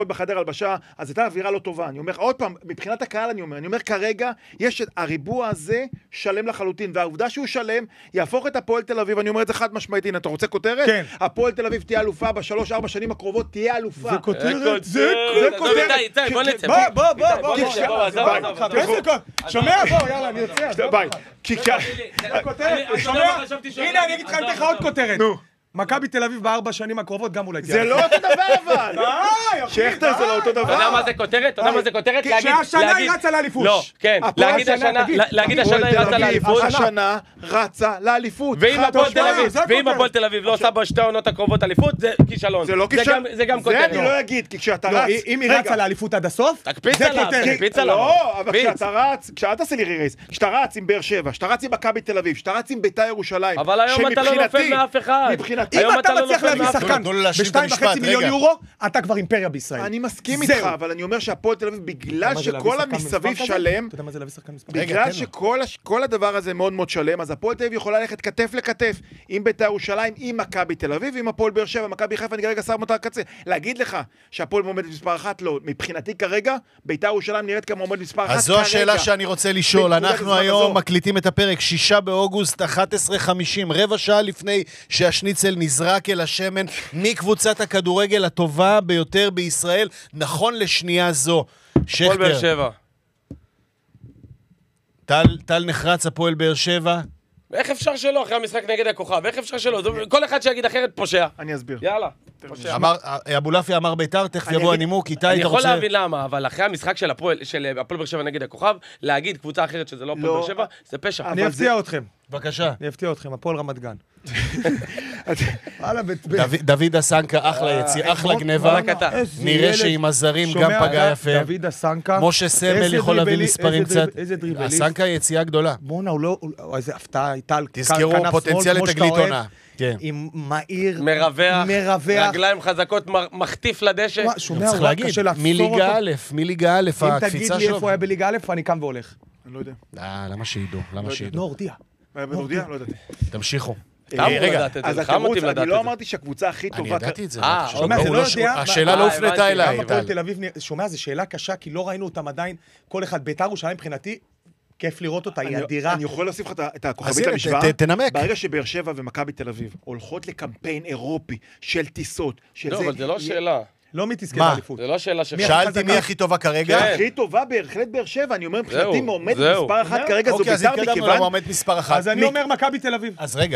בחדר הלבשה, אז הייתה אווירה לא טובה. אני אומר, עוד פעם, מבחינת הקהל אני אומר כרגע, יש הריבוע הזה שלם לחלוטין, והעובדה שהוא שלם, יהפוך את הפועל תל אביב, אני אומר את זה חד משמעית, הנה, אתה רוצה כותרת? כן. הפועל תל אביב תהיה אלופה ב3-4 שנים הקרובות, תהיה אלופה. זה כותרת, זה כותרת. בוא נצא. בוא. שומע? בוא, יאללה, אני יוצא. ביי. שומע? הנה, אני אגיד לך, אני אתן לך עוד כותרת. מכבי תל אביב ב4 שנים הקרובות גם אולי. זה לא אותו דבר אבל. שכטר זה לא אותו דבר. אתה יודע מה זה כותרת? אתה יודע מה זה כותרת? שהשנה היא רצה לאליפות. לא, כן. להגיד השנה היא רצה לאליפות. השנה רצה לאליפות. ואם הפועל תל אביב לא עושה בשתי העונות הקרובות אליפות, זה כישלון. זה לא כישלון. זה גם כותרת. זה אני לא אגיד, כי כשאתה רץ... אם היא רצה לאליפות עד הסוף, תקפיץ עליו. לא, אבל כשאתה רץ, כשאל תעשה לי רירייס, כשאתה רץ עם באר שבע, כשאתה רץ עם מכבי תל אביב, כשאתה רץ עם בית"ר ירושלים, אבל היום אתה לא נופל מאף אחד. אם אתה מצליח להביא שחקן ב2.5 מיליון יורו, אתה כבר אימפריה בישראל. אני מסכים איתך, אבל אני אומר שהפועל תל אביב, בגלל שכל המסביב שלם, אתה יודע מה זה להביא שחקן מספר? בגלל שכל הדבר הזה מאוד מאוד שלם, אז הפועל תל אביב יכולה ללכת כתף לכתף עם בית"ר ירושלים, עם מכבי תל אביב, עם הפועל באר שבע, מכבי חיפה, אני כרגע שם אותה קצה. להגיד לך שהפועל מועמדת מספר 1, לא. מבחינתי כרגע, בית"ר ירושלים נראית כמועמדת מספר 1 אז זו השאלה שאני רוצה לשאול. אנחנו היום מקליטים את הפרק 6 באוגוסט 11:50, רבע שעה לפני שהשניצל נזרק אל השמן מקבוצת הכדורגל הטובה ביותר בישראל, נכון לשנייה זו. הפועל באר שבע. טל נחרץ, הפועל באר שבע. איך אפשר שלא אחרי המשחק נגד הכוכב? איך אפשר שלא? כל אחד שיגיד אחרת פושע. אני אסביר. יאללה. אבולעפיה אמר בית"ר, תכף יבוא הנימוק, איתי, אתה רוצה... אני יכול להבין למה, אבל אחרי המשחק של הפועל באר שבע נגד הכוכב, להגיד קבוצה אחרת שזה לא הפועל באר שבע, זה פשע. אני אפתיע אתכם. בבקשה. אני אפתיע אתכם, הפועל רמת גן. דוד אסנקה, אחלה גניבה. נראה שעם הזרים גם פגע יפה. דוד אסנקה. משה סמל יכול להביא מספרים קצת. אסנקה יציאה גדולה. בונה, הוא לא... איזה הפתעה, הייתה על כנף שמאל, תזכרו, פוטנציאל לתגלית עונה. עם מהיר, מרווח, רגליים חזקות, מחטיף לדשא. צריך להגיד, מליגה א', אם תגיד לי איפה הוא היה בליגה א', אני קם והולך. אני לא יודע. למה שידעו? לא, הורדיע. לא ידעתי. תמשיכו. רגע, אז התירוץ, אני לא אמרתי שהקבוצה הכי טובה... אני ידעתי את זה. שומע, זה לא יודע... השאלה לא הופנתה אליי. שומע, זו שאלה קשה, כי לא ראינו אותם עדיין, כל אחד, בית"ר ירושלים מבחינתי, כיף לראות אותה, היא אדירה. אני יכול להוסיף לך את הכוכבית המשוואה. תנמק. ברגע שבאר שבע ומכבי תל אביב הולכות לקמפיין אירופי של טיסות, לא, אבל זה לא שאלה. לא מתזכה באליפות. זה לא שאלה שאלתי מי הכי טובה כרגע? הכי טובה בהחלט באר שבע, אני אומר מבחינתי מועמד מספר 1 כרגע זו בית"ר מכיוון... אז אני אומר מכבי תל אביב. אז רגע.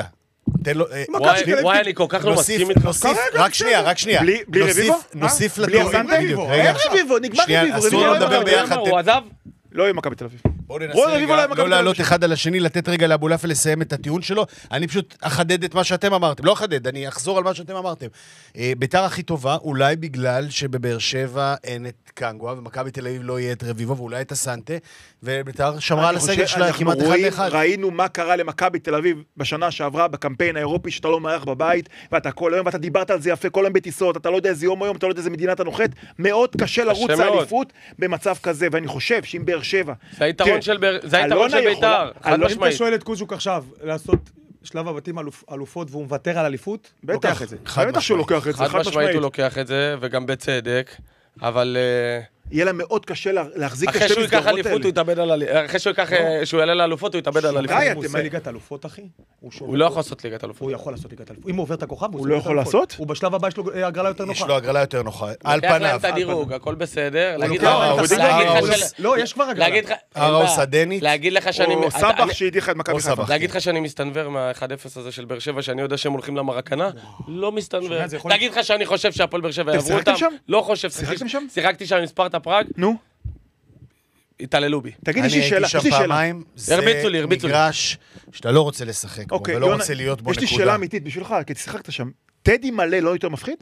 וואי, אני כל כך לא מסכים איתך. רק שנייה. בלי רביבו? נוסיף בלי רביבו? איך רביבו? נגמר רביבו. אסור לא לדבר ביחד. הוא עזב? לא עם מכבי תל אביב. בואו ננסה לא לעלות אחד על השני, לתת רגע לאבולעפיה לסיים את הטיעון שלו. אני פשוט אחדד את מה שאתם אמרתם. לא אחדד, אני אחזור על מה שאתם אמרתם. בית"ר הכי טובה, אולי בגלל שבבאר שבע אין את קנגווה, ומכבי תל אביב לא יהיה את רביבו, ואולי את הסנטה, ובית"ר שמרה על הסגל שלה כמעט אחד לאחד. ראינו מה קרה למכבי תל אביב בשנה שעברה בקמפיין האירופי, שאתה לא מארח בבית, ואתה כל היום, ואתה דיברת על זה יפה, כל היום בטיסות, אתה לא יודע איזה יום היום, אתה לא יודע איזה מדינה אתה נוחת, מאוד קשה לרוץ לאליפות במצב כזה, ואני חושב שאם באר שבע זה היתרון של בית"ר, חד משמעית. אם אתה שואל את קוז'וק עכשיו לעשות שלב הבתים אלופות והוא מוותר על אליפות, לוקח את זה. בטח שהוא לוקח את זה, חד משמעית הוא לוקח את זה, וגם בצדק, אבל... יהיה לה מאוד קשה להחזיק את אחרי השתי מסגרות האלה. אחרי שהוא יעלה לאליפות, הוא יתאבד על אליפות. הוא עושה ליגת אלופות, אחי. הוא לא יכול לעשות ליגת אלופות. הוא יכול לעשות ליגת אלופות. אם הוא עובר את הכוכב, הוא לא יכול לעשות? הוא בשלב הבא יש לו הגרלה יותר נוחה. יש לו הגרלה יותר נוחה. על לוקח להם פניו. את הדירוג, הכל בסדר. לא, יש כבר הגרלה. הראוס הדנית. להגיד לך שאני... או סבח שהדיחה את מכבי חיפה. להגיד לך שאני מסתנבר מה-1-0 הזה של באר שבע, שאני יודע שהם הולכים למרקנה? לא מסתנבר. להגיד לך שאני חושב שהפועל באר שבע יעברו אותם? לא חושב. שיחקתי שם עם ספרטה פראג. נו. התעללו בי. תגיד, יש לי שאלה. אני הייתי שם פעמיים, זה מגרש שאתה לא רוצה לשחק בו, ולא רוצה להיות בו נקודה. יש לי שאלה אמיתית בשבילך, כי שיחקת שם. טדי מלא לא יותר מפחיד?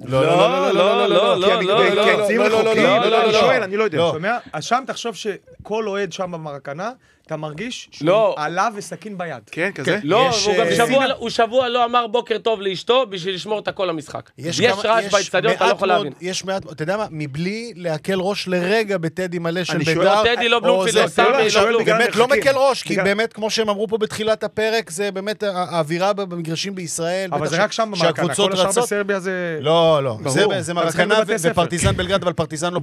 לא. אני שואל, אני לא יודע. אז שם תחשוב שכל אוהד שם במרקנה, אתה מרגיש שהוא עלה וסכין ביד. כן, כזה. לא, הוא שבוע לא אמר בוקר טוב לאשתו בשביל לשמור את הכל למשחק. יש רעש באצטדיון, אתה לא יכול להבין. יש מעט, אתה יודע מה, מבלי להקל ראש לרגע בטדי מלא של בית"ר. לא טדי, לא בלומפילד, לא סמי, לא כלום. באמת לא מקל ראש, כי באמת, כמו שהם אמרו פה בתחילת הפרק, זה באמת האווירה במגרשים בישראל. אבל זה רק שם במרקנה, כל השאר בסרביה זה... לא, זה מרקנה ופרטיזן בלגרד, אבל פרטיזן לא